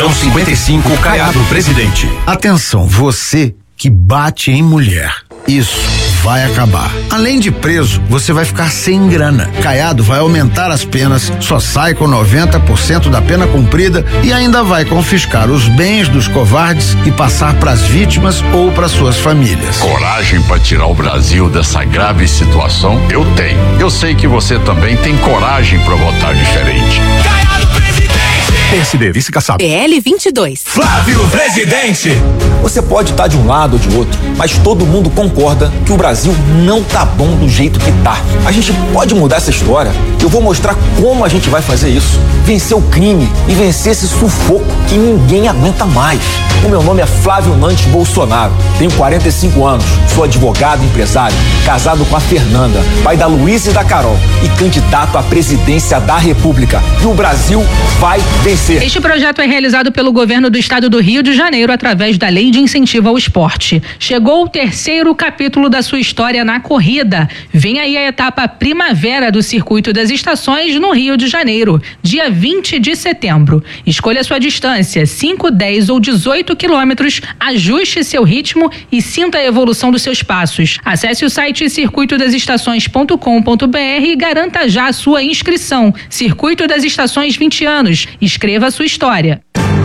Plantão 55, Caiado Presidente. Atenção, você que bate em mulher. Isso vai acabar. Além de preso, você vai ficar sem grana. Caiado vai aumentar as penas, só sai com 90% da pena cumprida e ainda vai confiscar os bens dos covardes e passar pras vítimas ou para suas famílias. Coragem para tirar o Brasil dessa grave situação? Eu tenho. Eu sei que você também tem coragem para votar diferente. Caiado Presidente. PSD, vice caçado. PL 22. Flávio Presidente. Você pode estar de um lado ou de outro, mas todo mundo concorda que o Brasil não tá bom do jeito que tá. A gente pode mudar essa história. Eu vou mostrar como a gente vai fazer isso. Vencer o crime e vencer esse sufoco que ninguém aguenta mais. O meu nome é Flávio Nantes Bolsonaro. Tenho 45 anos, sou advogado e empresário, casado com a Fernanda, pai da Luísa e da Carol e candidato à presidência da República. E o Brasil vai vencer. Este projeto é realizado pelo governo do estado do Rio de Janeiro através da Lei de Incentivo ao Esporte. Chegou o terceiro capítulo da sua história na corrida. Vem aí a etapa Primavera do Circuito das Estações no Rio de Janeiro, dia 20 de setembro. Escolha sua distância, 5, 10 ou 18 quilômetros, ajuste seu ritmo e sinta a evolução dos seus passos. Acesse o site circuitodasestações.com.br e garanta já a sua inscrição. Circuito das Estações 20 anos. Escreva a sua história.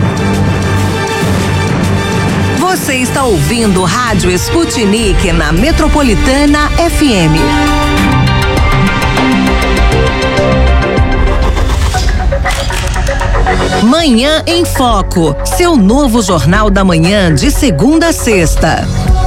Você está ouvindo Rádio Sputnik na Metropolitana FM. Manhã em Foco, seu novo jornal da manhã de segunda a sexta.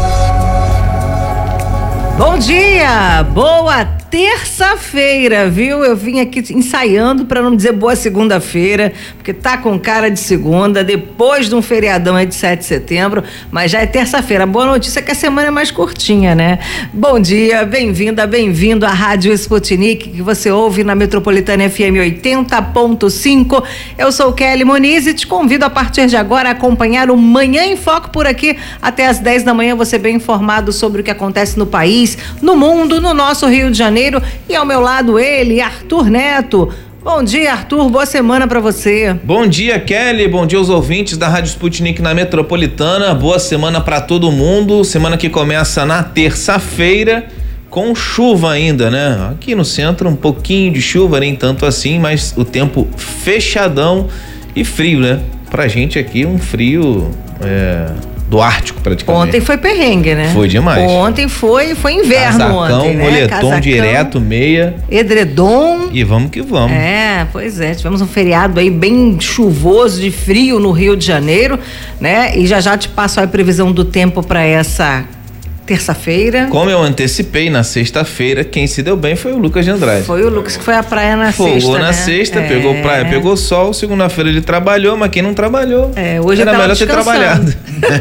Bom dia, boa terça-feira, viu? Eu vim aqui ensaiando para não dizer boa segunda-feira, porque tá com cara de segunda, depois de um feriadão aí de 7 de setembro, mas já é terça-feira. Boa notícia é que a semana é mais curtinha, né? Bom dia, bem-vinda, bem-vindo à Rádio Sputnik, que você ouve na Metropolitana FM 80.5. Eu sou Kelly Moniz e te convido a partir de agora a acompanhar o Manhã em Foco por aqui até às 10 da manhã, você bem informado sobre o que acontece no país, no mundo, no nosso Rio de Janeiro. E ao meu lado ele, Arthur Neto. Bom dia, Arthur, boa semana pra você. Bom dia, Kelly, bom dia aos ouvintes da Rádio Sputnik na Metropolitana, boa semana pra todo mundo, semana que começa na terça-feira, com chuva ainda, né? Aqui no centro um pouquinho de chuva, nem tanto assim, mas o tempo fechadão e frio, né? Pra gente aqui um frio do Ártico, praticamente. Ontem foi perrengue, né? Foi demais. Ontem foi inverno. Casacão, ontem, né? moletom Casacão, direto, meia. Edredom. E vamos que vamos. Pois é. Tivemos um feriado aí bem chuvoso, de frio no Rio de Janeiro, né? E já te passo a previsão do tempo para essa terça-feira. Como eu antecipei na sexta-feira, quem se deu bem foi o Lucas de Andrade. Foi o Lucas que foi à praia na sexta, Folgou na sexta, pegou praia, pegou sol, segunda-feira ele trabalhou, mas quem não trabalhou, hoje era melhor ter descansando. trabalhado.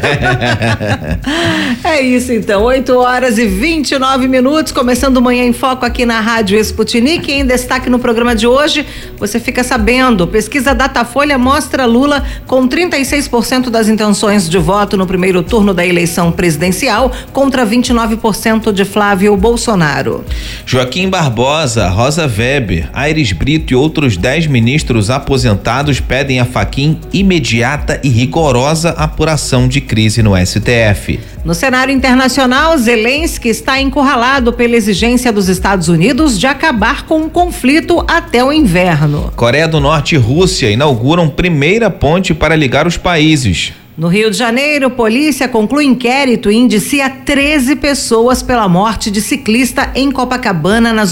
É isso então, 8h29, começando o Manhã em Foco aqui na Rádio Sputnik. Em destaque no programa de hoje, você fica sabendo, pesquisa Datafolha mostra Lula com 36% das intenções de voto no primeiro turno da eleição presidencial, contra 29% de Flávio Bolsonaro. Joaquim Barbosa, Rosa Weber, Aires Brito e outros 10 ministros aposentados pedem a Fachin imediata e rigorosa apuração de crise no STF. No cenário internacional, Zelensky está encurralado pela exigência dos Estados Unidos de acabar com o conflito até o inverno. Coreia do Norte e Rússia inauguram primeira ponte para ligar os países. No Rio de Janeiro, polícia conclui inquérito e indicia 13 pessoas pela morte de ciclista em Copacabana, na